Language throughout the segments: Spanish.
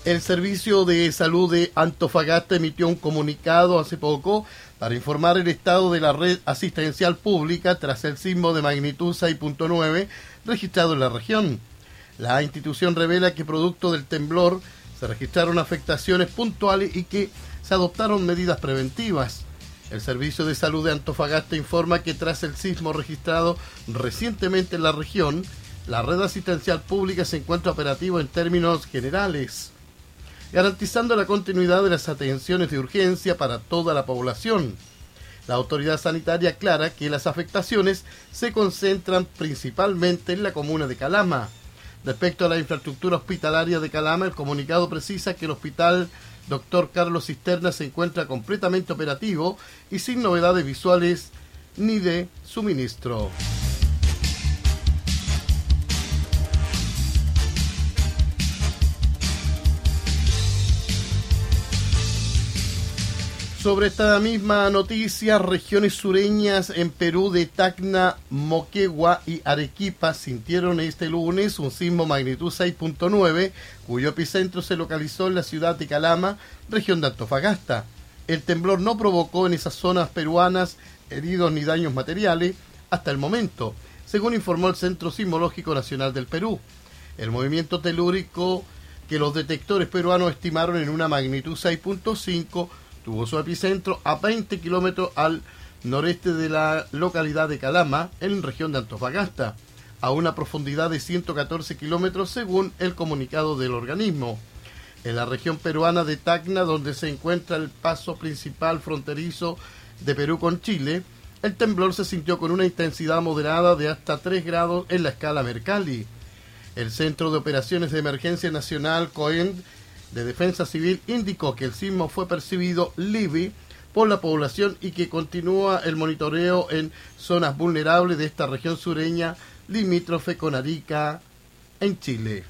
El Servicio de Salud de Antofagasta emitió un comunicado hace poco para informar el estado de la red asistencial pública tras el sismo de magnitud 6.9 registrado en la región. La institución revela que producto del temblor se registraron afectaciones puntuales y que se adoptaron medidas preventivas. El Servicio de Salud de Antofagasta informa que tras el sismo registrado recientemente en la región, la red asistencial pública se encuentra operativa en términos generales, garantizando la continuidad de las atenciones de urgencia para toda la población. La autoridad sanitaria aclara que las afectaciones se concentran principalmente en la comuna de Calama. Respecto a la infraestructura hospitalaria de Calama, el comunicado precisa que el hospital Dr. Carlos Cisterna se encuentra completamente operativo y sin novedades visuales ni de suministro. Sobre esta misma noticia, regiones sureñas en Perú de Tacna, Moquegua y Arequipa sintieron este lunes un sismo magnitud 6.9, cuyo epicentro se localizó en la ciudad de Calama, región de Antofagasta. El temblor no provocó en esas zonas peruanas heridos ni daños materiales hasta el momento, según informó el Centro Sismológico Nacional del Perú. El movimiento telúrico que los detectores peruanos estimaron en una magnitud 6.5 tuvo su epicentro a 20 kilómetros al noreste de la localidad de Calama, en región de Antofagasta, a una profundidad de 114 kilómetros según el comunicado del organismo. En la región peruana de Tacna, donde se encuentra el paso principal fronterizo de Perú con Chile, el temblor se sintió con una intensidad moderada de hasta 3 grados en la escala Mercalli. El Centro de Operaciones de Emergencia Nacional, COEND, de Defensa Civil, indicó que el sismo fue percibido leve por la población y que continúa el monitoreo en zonas vulnerables de esta región sureña limítrofe con Arica, en Chile.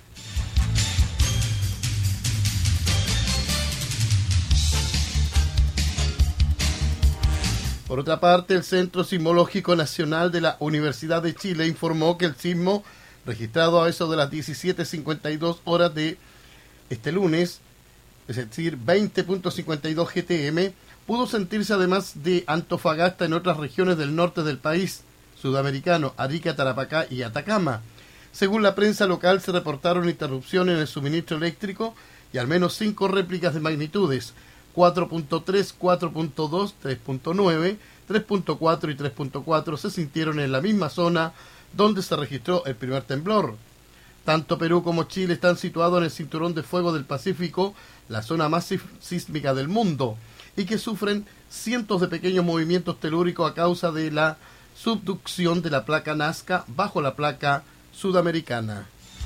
Por otra parte, el Centro Sismológico Nacional de la Universidad de Chile informó que el sismo, registrado a eso de las 17:52 horas de este lunes, es decir, 20.52 GTM, pudo sentirse además de Antofagasta en otras regiones del norte del país sudamericano, Arica, Tarapacá y Atacama. Según la prensa local, se reportaron interrupciones en el suministro eléctrico y al menos 5 réplicas de magnitudes 4.3, 4.2, 3.9, 3.4 y 3.4 se sintieron en la misma zona donde se registró el primer temblor. Tanto Perú como Chile están situados en el cinturón de fuego del Pacífico, la zona más sísmica del mundo, y que sufren cientos de pequeños movimientos telúricos a causa de la subducción de la placa Nazca bajo la placa sudamericana.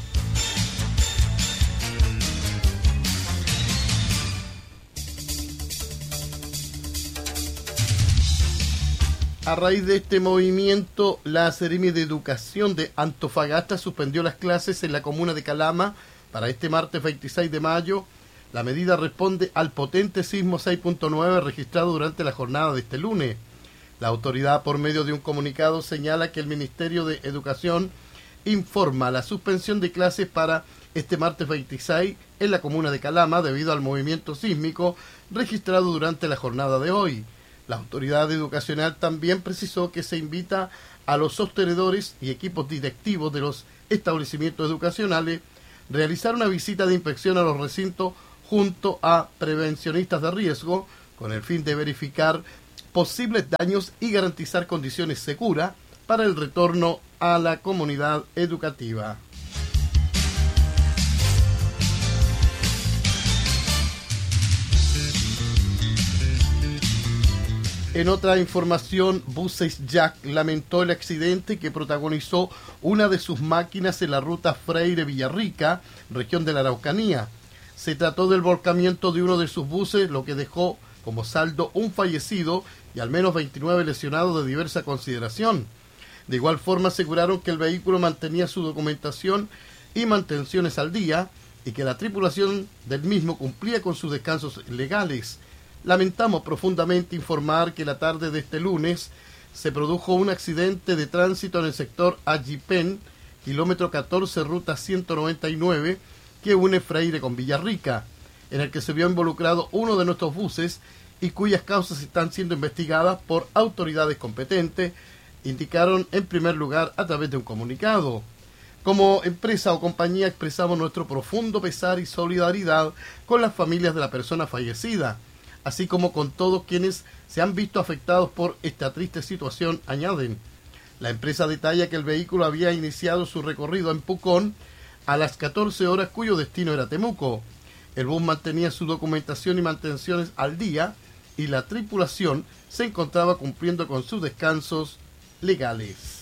A raíz de este movimiento, la Seremi de Educación de Antofagasta suspendió las clases en la comuna de Calama para este martes 26 de mayo. La medida responde al potente sismo 6.9 registrado durante la jornada de este lunes. La autoridad, por medio de un comunicado, señala que el Ministerio de Educación informa la suspensión de clases para este martes 26 en la comuna de Calama debido al movimiento sísmico registrado durante la jornada de hoy. La autoridad educacional también precisó que se invita a los sostenedores y equipos directivos de los establecimientos educacionales a realizar una visita de inspección a los recintos junto a prevencionistas de riesgo con el fin de verificar posibles daños y garantizar condiciones seguras para el retorno a la comunidad educativa. En otra información, Buses Jack lamentó el accidente que protagonizó una de sus máquinas en la ruta Freire-Villarrica, región de la Araucanía. Se trató del volcamiento de uno de sus buses, lo que dejó como saldo un fallecido y al menos 29 lesionados de diversa consideración. De igual forma aseguraron que el vehículo mantenía su documentación y mantenciones al día y que la tripulación del mismo cumplía con sus descansos legales. Lamentamos profundamente informar que la tarde de este lunes se produjo un accidente de tránsito en el sector Ayipen, kilómetro 14, ruta 199, que une Freire con Villarrica. en el que se vio involucrado uno de nuestros buses y cuyas causas están siendo investigadas por autoridades competentes, indicaron en primer lugar a través de un comunicado. Como empresa o compañía expresamos nuestro profundo pesar y solidaridad con las familias de la persona fallecida, así como con todos quienes se han visto afectados por esta triste situación, añaden. La empresa detalla que el vehículo había iniciado su recorrido en Pucón a las 14 horas, cuyo destino era Temuco. El bus mantenía su documentación y mantenciones al día y la tripulación se encontraba cumpliendo con sus descansos legales.